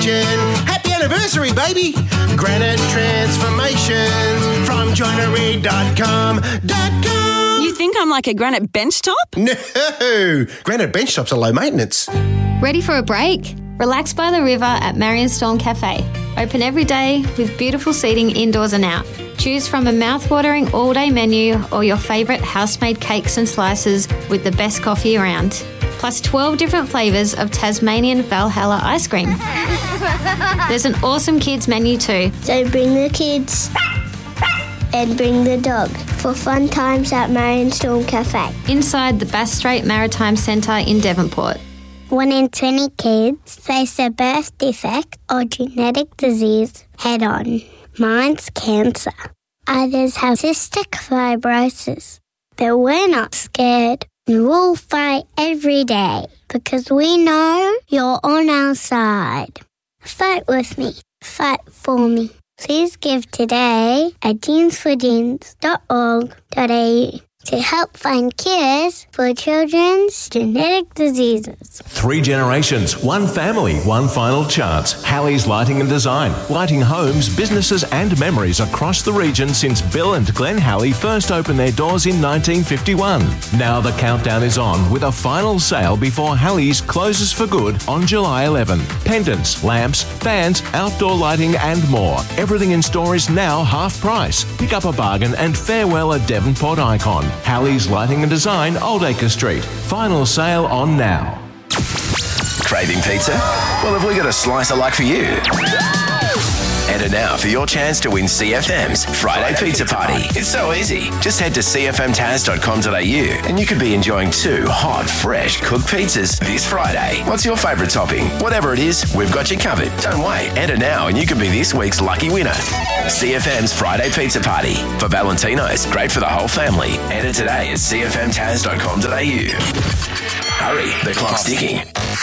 celebration. Happy anniversary, baby. Granite Transformations from joinery.com.com. You think I'm like a granite bench top? No, granite bench tops are low maintenance. Ready for a break? Relax by the river at Marion Storm Cafe. Open every day with beautiful seating indoors and out. Choose from a mouth-watering all-day menu or your favourite house-made cakes and slices with the best coffee around. Plus 12 different flavours of Tasmanian Valhalla ice cream. There's an awesome kids menu too. So bring the kids and bring the dog for fun times at Marion Storm Cafe. Inside the Bass Strait Maritime Centre in Devonport. 1 in 20 kids face a birth defect or genetic disease head-on. Mine's cancer. Others have cystic fibrosis. But we're not scared. We'll fight every day because we know you're on our side. Fight with me. Fight for me. Please give today at jeansforjeans.org.au to help find cures for children's genetic diseases. 3 generations, 1 family, 1 final chance. Halley's Lighting and Design. Lighting homes, businesses and memories across the region since Bill and Glenn Halley first opened their doors in 1951. Now the countdown is on with a final sale before Halley's closes for good on July 11. Pendants, lamps, fans, outdoor lighting and more. Everything in store is now half price. Pick up a bargain and farewell a Devonport icon. Halley's Lighting and Design, Oldacre Street. Final sale on now. Craving pizza? Well, have we got a slicer like for you? Enter now for your chance to win CFM's Friday Pizza Party. It's so easy. Just head to cfmtaz.com.au and you could be enjoying 2 hot, fresh cooked pizzas this Friday. What's your favourite topping? Whatever it is, we've got you covered. Don't wait. Enter now and you could be this week's lucky winner. CFM's Friday Pizza Party. For Valentino's, great for the whole family. Enter today at cfmtaz.com.au. Hurry, the clock's ticking.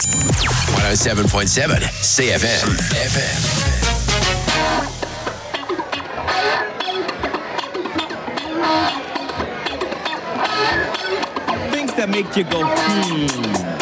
107.7 CFM FM. Things that make you go,